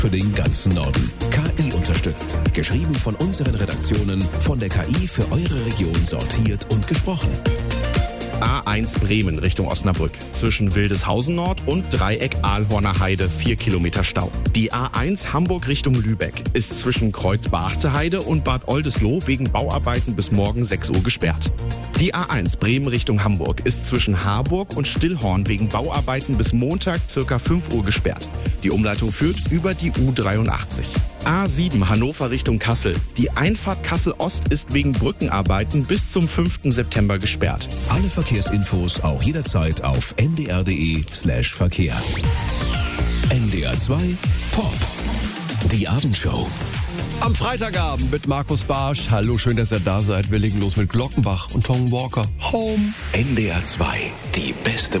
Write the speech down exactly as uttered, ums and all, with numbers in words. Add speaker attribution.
Speaker 1: für den ganzen Norden. K I unterstützt. Geschrieben von unseren Redaktionen, von der K I für eure Region sortiert und gesprochen.
Speaker 2: A eins Bremen Richtung Osnabrück. Zwischen Wildeshausen Nord und Dreieck Ahlhorner Heide vier Kilometer Stau. Die A eins Hamburg Richtung Lübeck ist zwischen Kreuz Baachte Heide und Bad Oldesloe wegen Bauarbeiten bis morgen sechs Uhr gesperrt. Die A eins Bremen Richtung Hamburg ist zwischen Harburg und Stillhorn wegen Bauarbeiten bis Montag circa fünf Uhr gesperrt. Die Umleitung führt über die U dreiundachtzig. A sieben Hannover Richtung Kassel. Die Einfahrt Kassel Ost ist wegen Brückenarbeiten bis zum fünften September gesperrt.
Speaker 1: Alle Verkehrsinfos auch jederzeit auf n d r punkt d e slash Verkehr. N D R zwei Pop. Die Abendshow.
Speaker 3: Am Freitagabend mit Markus Barsch. Hallo, schön, dass ihr da seid. Wir legen los mit Glockenbach und Tom Walker. Home.
Speaker 1: N D R zwei, die beste